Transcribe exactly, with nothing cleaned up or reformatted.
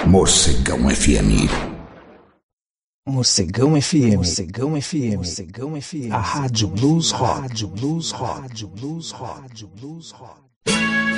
Morcegão F M. Morcegão F M, Morcegão F M, Morcegão F M, a Rádio Blues Rock, Rádio Blues Rock, Rádio Blues Rock, Rádio Blues Rock.